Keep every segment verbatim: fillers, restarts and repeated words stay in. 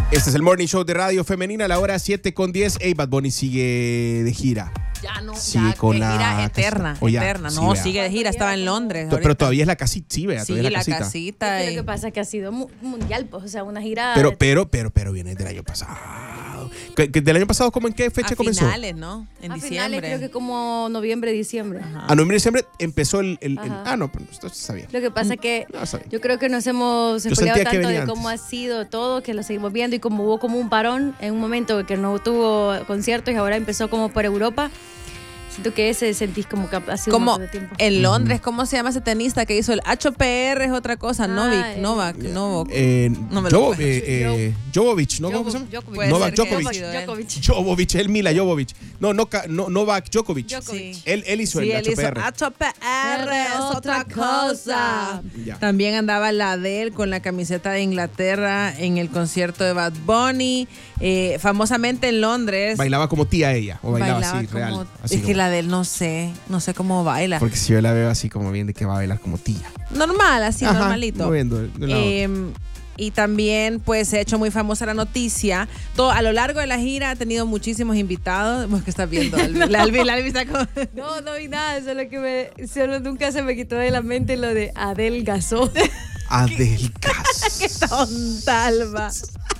Este es el Morning Show de Radio Femenina, a la hora siete con diez. Hey, Bad Bunny sigue de gira. Ya no, Sí, ya con de la gira casita. eterna, O ya, eterna. sí, No, vea. sigue de gira, estaba en Londres. Pero ahorita. todavía es la casita, sí, vea, Sí, todavía es la la casita. casita. Pero y- lo que pasa es que ha sido mu- mundial, pues, o sea, una gira. Pero, pero, pero, pero viene del año pasado. ¿Que- que ¿Del año pasado cómo en qué fecha a comenzó? finales, ¿no? En a diciembre. finales, creo que como noviembre, diciembre. A noviembre, diciembre empezó el... el- el- Ajá. ah, no, pero esto se sabía. Lo que pasa es que No, está bien. yo creo que nos hemos Yo spoileado sentía que tanto de venía cómo antes. ha sido todo, que lo seguimos viendo y como hubo como un parón en un momento que no tuvo conciertos y ahora empezó como por Europa. Siento que ese sentís como que ha sido un Como montón de tiempo. en Londres, ¿cómo se llama ese tenista que hizo el H P R? Es otra cosa, Ah, Novik, eh, Novak, Novak. Eh, No me lo Jovo- acuerdo. eh, eh, Jovovich, ¿no? ¿Cómo se llama? Djokovic. Puede Novak ser que haya Djokovic. sido él. Djokovic. Jovovich, el Mila Jovovich. No, no, ca- no Novak Djokovic. Djokovic. Sí. Él, él hizo Sí, el él hizo H P R. H P R, es otra cosa. Ya. También andaba la Adele con la camiseta de Inglaterra en el concierto de Bad Bunny. Eh, famosamente en Londres. Bailaba como tía ella, o bailaba, así, como- real. Así es que como- la Adele no sé, no sé cómo baila. Porque si yo la veo así como bien de que va a bailar como tía. Normal, así, Ajá, normalito. moviendo de un lado a otro. Eh, y también pues se ha hecho muy famosa la noticia. Todo, a lo largo de la gira ha tenido muchísimos invitados. Vos que estás viendo, Albi. La Albi, la Albi está como... No, no vi nada, solo que me, solo nunca se me quitó de la mente lo de adelgazó. Adelgaz. ¡Qué tonta, Alba!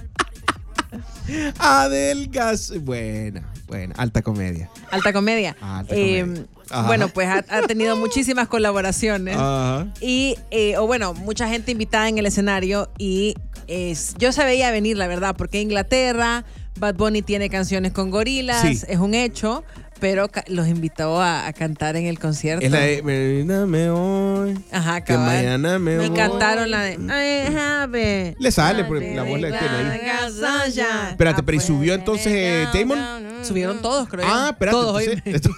Adelgaz. Buena, buena. Alta comedia. Alta comedia. Alta Eh, comedia. Ajá. bueno, pues ha, ha tenido muchísimas colaboraciones. Ajá. Y, eh, o bueno, mucha gente invitada en el escenario. Y es, yo se veía venir, la verdad, porque Inglaterra, Bad Bunny tiene canciones con gorilas, Sí. es un hecho. Pero ca- los invitó a, a cantar en el concierto. Es la de Mañana me voy. Ajá, Que cabal. mañana me Me voy. cantaron la de I have it. Le sale, porque la voz la tiene ahí. Espérate, Espérate, pero ¿y subió entonces eh, Damon? Subieron todos, creo yo. Ah, espérate. Todos, entonces-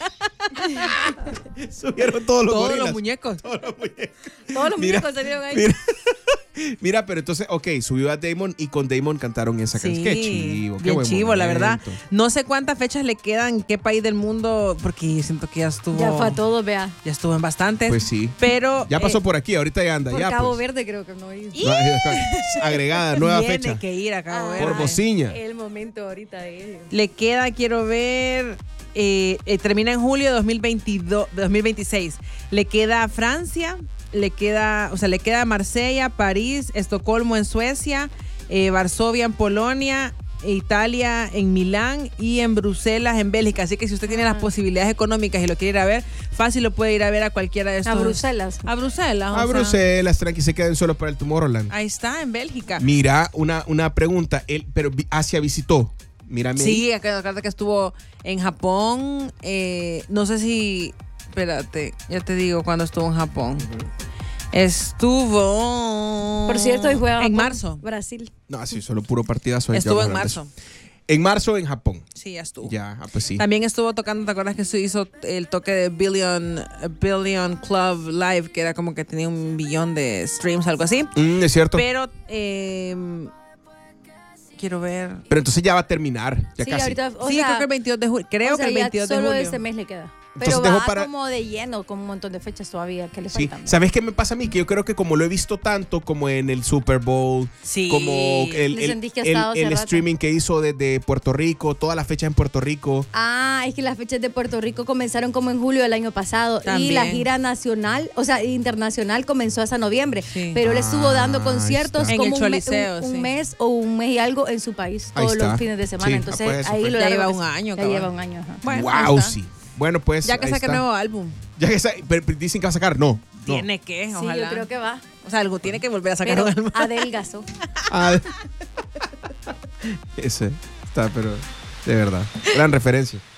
oíme. Subieron todos los Todos gorilas. los muñecos. Todos los muñecos. Todos los Mira, muñecos salieron ahí. Mira, mira, pero entonces, ok, subió a Damon y con Damon cantaron esa Sí, canción. Qué chivo, qué bien buen chivo, la verdad. momento. No sé cuántas fechas le quedan, en qué país del mundo, porque siento que ya estuvo. Ya fue a todo, vea. Ya estuvo en bastantes. Pues sí. Pero. Ya pasó eh, por aquí, ahorita ya anda. Por ya, Cabo pues. Verde creo que no hizo. No, agregada, nueva tiene fecha. que ir a Cabo Ah, Verde. Por bociña. El momento ahorita de ellos. Le queda, quiero ver. eh, eh, termina en julio de dos mil veintidós, dos mil veintiséis. Le queda Francia, le queda, o sea, le queda Marsella, París, Estocolmo en Suecia, eh, Varsovia en Polonia, Italia en Milán y en Bruselas en Bélgica. Así que si usted tiene las posibilidades económicas y lo quiere ir a ver, fácil lo puede ir a ver a cualquiera de estos. A Bruselas. A Bruselas. o A sea, Bruselas, tranqui, se queden solo para el Tomorrowland. Ahí está, en Bélgica. Mira, una, una pregunta. Él, pero vi- Asia visitó. Mírame. Sí, acá acá que estuvo en Japón. eh, no sé si. Espérate, ya te digo cuándo estuvo en Japón. Estuvo. Por cierto, hoy juega En Japón, marzo. Brasil. No, sí, solo puro partidazo. ya Estuvo vamos a en hablar de marzo. eso. En marzo en Japón. Sí, ya estuvo. Ya, ah, pues sí. También estuvo tocando, ¿te acuerdas que se hizo el toque de Billion, Billion Club Live, que era como que tenía un billón de streams, algo así? Mm, es cierto. Pero, eh, quiero ver. Pero entonces ya va a terminar. Ya Sí, casi. ahorita, o sí, sea, creo que el veintidós de julio. Creo o sea, que el ya veintidós de solo julio. este mes le queda. Entonces Pero dejó va para- como de lleno, con un montón de fechas todavía que le Sí. faltan. ¿Sabes qué me pasa a mí? Que yo creo que como lo he visto tanto como en el Super Bowl, Sí. como el, Le el, sentís que ha el- estado el hace rato. streaming que hizo desde Puerto Rico, todas las fechas en Puerto Rico. Ah, es que las fechas de Puerto Rico comenzaron como en julio del año pasado También. y la gira nacional, o sea, internacional comenzó hasta noviembre, Sí. pero él estuvo Ah, dando ahí conciertos está. En como el un, me- Choliseo, un- un sí. mes o un mes y algo en su país, Ahí todos está. los fines de semana. Sí, Entonces ah, pues eso ahí fue. lo Ya largo lleva que un se- año, Ya cabal. lleva un año. Ajá. Bueno, ahí Wow, está. sí. Bueno, pues. Ya que ahí saque está. nuevo álbum. Ya que sa- pero dicen que va a sacar, no. no. Tiene que, Sí, ojalá. yo creo que va. O sea, algo tiene que volver a sacar Pero un álbum. adelgazó. Ah, ese está, pero de verdad. Gran referencia.